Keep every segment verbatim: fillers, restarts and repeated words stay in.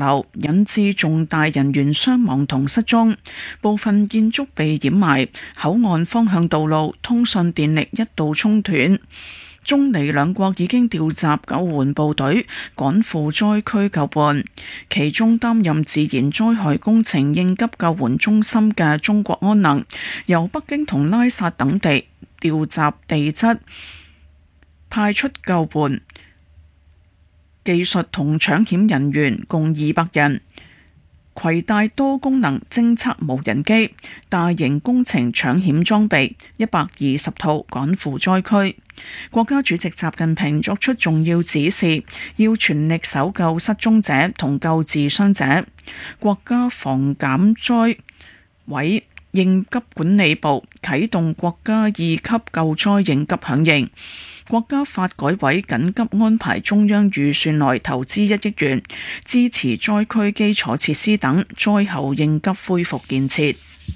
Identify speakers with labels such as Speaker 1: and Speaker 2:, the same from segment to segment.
Speaker 1: 樓，引致重大人員傷亡同失蹤，部分建築被掩埋，口岸方向道路、通訊電力一度中斷。中尼兩國已經調集救援部隊趕赴災區救援，其中擔任自然災害工程應急救援中心嘅中國安能，由北京同拉薩等地調集地質派出救援技術同搶險人員共二百人，攜帶多功能偵測無人機、大型工程搶險裝備一百二十套趕赴災區。國家主席習近平作出重要指示，要全力搜救失蹤者同救治傷者。國家防減災委應急管理部啟動國家二級救災應急響應。國家發改委緊急安排中央預算內投資一億元，支持災區基礎設施等災後應急恢復建設。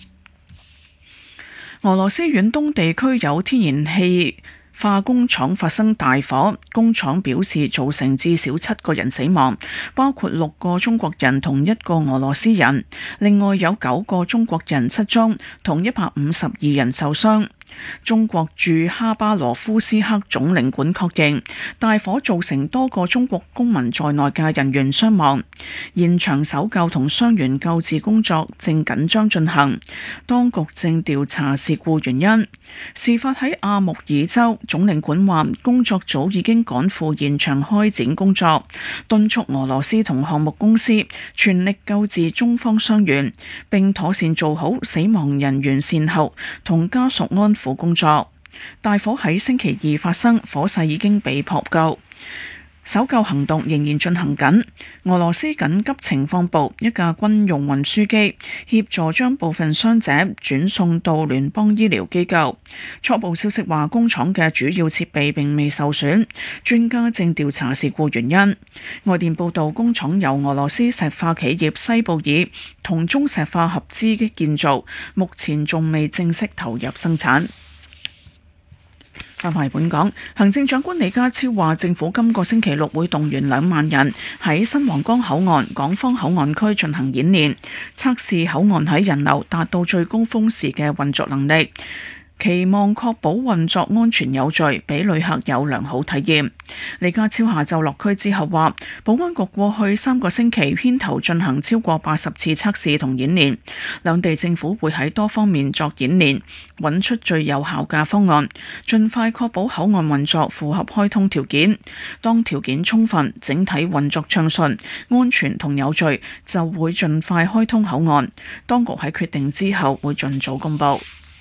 Speaker 1: 俄羅斯遠東地區有天然氣化工廠發生大火，工廠表示造成至少七個人死亡，包括六個中國人同一個俄羅斯人，另外有九個中國人失蹤，同一百五十二人受傷。中國駐哈巴羅夫斯克總領館確認，大火造成多個中國公民在內嘅人員傷亡，現場搜救同傷員救治工作正緊張進行，當局正調查事故原因。事發喺阿穆爾州，總領館話工作組已經趕赴現場開展工作，敦促俄羅斯同項目公司全力救治中方傷員，並妥善做好死亡人員善後同家屬安撫工作。大火喺星期二發生，火勢已經被撲救，搜救行動仍然進行緊。俄羅斯緊急情況部一架軍用運輸機協助將部分傷者轉送到聯邦醫療機構。初步消息話，工廠嘅主要設備並未受損，專家正調查事故原因。外電報道，工廠由俄羅斯石化企業西布爾同中石化合資建造，目前仲未正式投入生產。翻返嚟本港，行政長官李家超話，政府今個星期六會動員兩萬人喺新皇崗口岸、港方口岸區進行演練，測試口岸喺人流達到最高峰時嘅運作能力，期望確保運作安全有序，俾旅客有良好體驗。李家超下晝落區之後話，保安局過去三個星期牽頭進行超過八十次測試同演練，兩地政府會喺多方面作演練，揾出最有效嘅方案，盡快確保口岸運作符合開通條件。當條件充分，整體運作暢順、安全同有序，就會盡快開通口岸。當局喺決定之後會盡早公佈。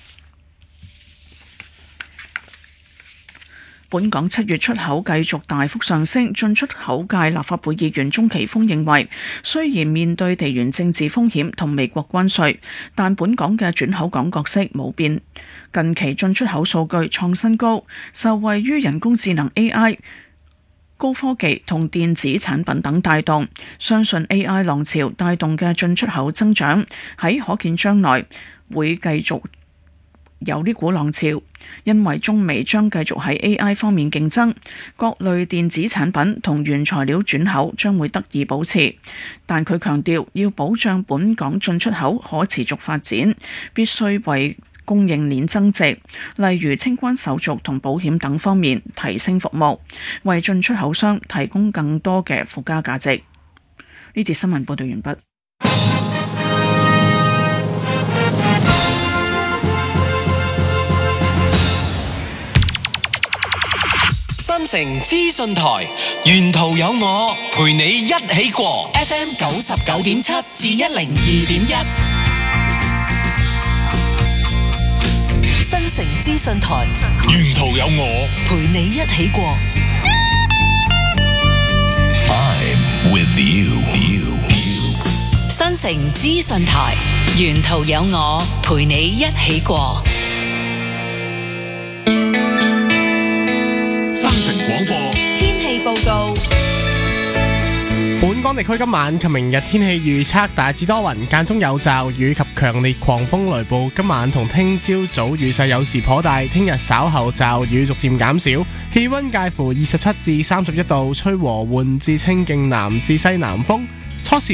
Speaker 1: 本港七月出口繼續大幅上升，進出口界立法會議員鍾奇峰認為，雖然面對地緣政治風險同美國關稅，但本港嘅轉口港角色冇變。近期進出口數據創新高，受惠於人工智能 A I、高科技同電子產品等帶動，相信 A I 浪潮帶動嘅進出口增長喺可見將來會繼續有呢股浪潮，因為中美將繼續喺 A I 方面競爭，各類電子產品同原材料轉口將會得以保持。但佢強調，要保障本港進出口可持續發展，必須為供應鏈增值，例如清關手續同保險等方面提升服務，為進出口商提供更多嘅附加價值。呢節新聞報道完畢。
Speaker 2: 新城資訊台，沿途有我陪你一起過 F M 九十九點七至一零二點一。
Speaker 3: 新城資訊台，
Speaker 2: 沿途有我
Speaker 3: 陪你一起過。
Speaker 2: I'm with you. you.
Speaker 3: 新城資訊台，沿途有我陪你一起過。
Speaker 4: 新城廣播
Speaker 3: 天氣報告。
Speaker 5: 本港地區今晚及明日天氣預測大致多雲，間中有驟雨及強烈狂風雷暴。今晚同聽朝早雨勢有時頗大，聽日稍後驟雨逐漸減少，氣溫介乎二十七至三十一度，吹和緩至清勁南至西南風。初時